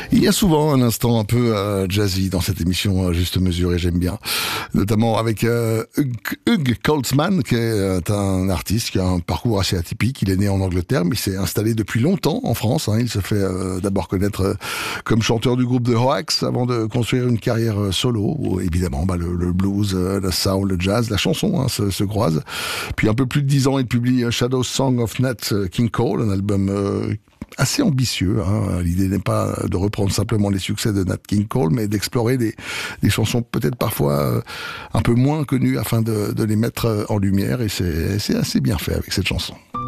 Il y a souvent un instant un peu jazzy dans cette émission Juste Mesure et j'aime bien. Notamment avec Hugh Coltsman qui est un artiste qui a un parcours assez atypique. Il est né en Angleterre mais il s'est installé depuis longtemps en France. Il se fait d'abord connaître comme chanteur du groupe The Hoax avant de construire une carrière solo où évidemment le blues, le soul, le jazz, la chanson se croisent. Puis un peu plus de 10 ans il publie Shadow Song of Nat King Cole, un album assez ambitieux. L'idée n'est pas de reprendre simplement les succès de Nat King Cole, mais d'explorer des chansons peut-être parfois un peu moins connues afin de les mettre en lumière. Et c'est assez bien fait avec cette chanson.